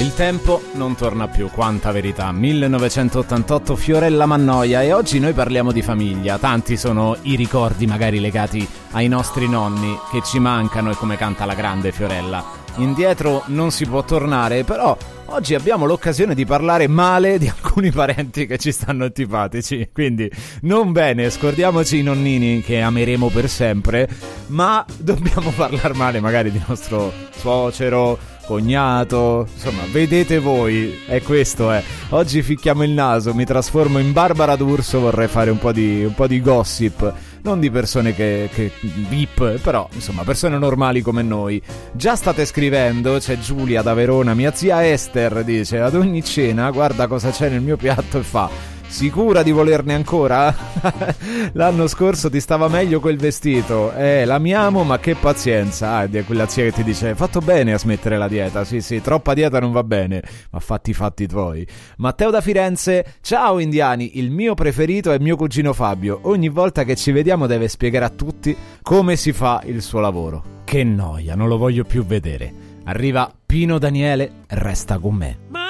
Il tempo non torna più, quanta verità. 1988, Fiorella Mannoia, e oggi noi parliamo di famiglia. Tanti sono i ricordi magari legati ai nostri nonni che ci mancano, e come canta la grande Fiorella: indietro non si può tornare, però oggi abbiamo l'occasione di parlare male di alcuni parenti che ci stanno antipatici, quindi non bene, scordiamoci i nonnini che ameremo per sempre, ma dobbiamo parlare male magari di nostro suocero, cognato, insomma, vedete voi, è questo, è. Oggi ficchiamo il naso, mi trasformo in Barbara D'Urso, vorrei fare un po' di gossip, non di persone che VIP, però insomma persone normali come noi. Già state scrivendo, c'è Giulia da Verona: mia zia Esther dice ad ogni cena guarda cosa c'è nel mio piatto e fa: sicura di volerne ancora? L'anno scorso ti stava meglio quel vestito. L'amiamo, ma che pazienza. È quella zia che ti dice: hai fatto bene a smettere la dieta. Sì, troppa dieta non va bene, ma fatti i fatti tuoi. Matteo da Firenze: ciao indiani, il mio preferito è mio cugino Fabio. Ogni volta che ci vediamo deve spiegare a tutti come si fa il suo lavoro. Che noia, non lo voglio più vedere. Arriva Pino Daniele, resta con me.